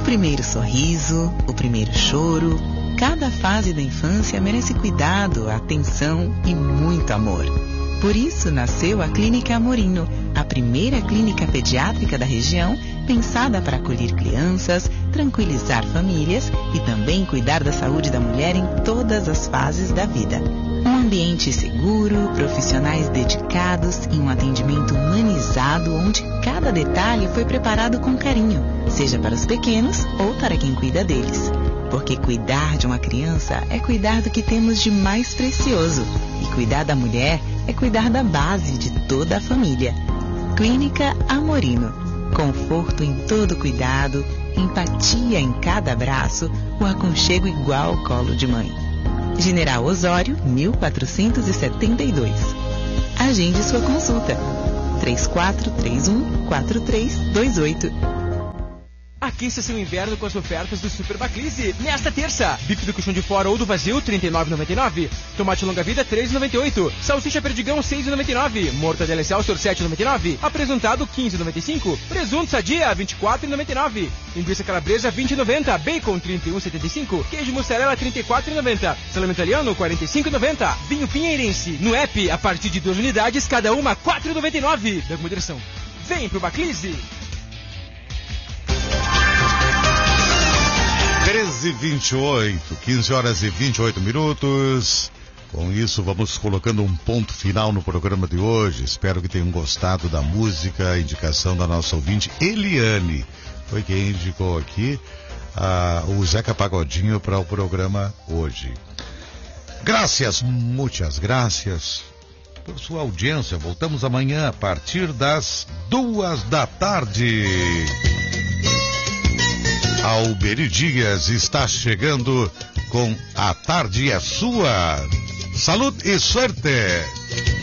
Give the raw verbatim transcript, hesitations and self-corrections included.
primeiro sorriso, o primeiro choro, cada fase da infância merece cuidado, atenção e muito amor. Por isso nasceu a Clínica Amorino, a primeira clínica pediátrica da região, pensada para acolher crianças, tranquilizar famílias e também cuidar da saúde da mulher em todas as fases da vida. Um ambiente seguro, profissionais dedicados e um atendimento humanizado onde cada detalhe foi preparado com carinho, seja para os pequenos ou para quem cuida deles. Porque cuidar de uma criança é cuidar do que temos de mais precioso. E cuidar da mulher é cuidar da base de toda a família. Clínica Amorino. Conforto em todo cuidado, empatia em cada abraço, o aconchego igual ao colo de mãe. General Osório, mil quatrocentos e setenta e dois. Agende sua consulta. três quatro três um, quatro três dois oito. Aqueça seu inverno com as ofertas do Super Baclise. Nesta terça, bife do colchão de fora ou do vazio, trinta e nove reais e noventa e nove centavos. Tomate longa-vida, três reais e noventa e oito centavos. Salsicha perdigão, seis reais e noventa e nove centavos. Mortadela Excelsior, sete reais e noventa e nove centavos. Apresentado, quinze reais e noventa e cinco centavos. Presunto Sadia, vinte e quatro reais e noventa e nove centavos. Linguiça calabresa, vinte reais e noventa centavos. Bacon, trinta e um reais e setenta e cinco centavos. Queijo mussarela, trinta e quatro reais e noventa centavos. Salame italiano, quarenta e cinco reais e noventa centavos. Vinho Pinheirense, no app, a partir de duas unidades, cada uma, quatro reais e noventa e nove centavos. Da moderação. Vem pro Baclise. treze e vinte e oito, quinze horas e vinte e oito minutos. Com isso, vamos colocando um ponto final no programa de hoje. Espero que tenham gostado da música, a indicação da nossa ouvinte Eliane. Foi quem indicou aqui ah, o Zeca Pagodinho para o programa hoje. Graças, muitas graças por sua audiência. Voltamos amanhã a partir das duas da tarde. Alberi Dias está chegando com A Tarde é Sua. Saúde e sorte!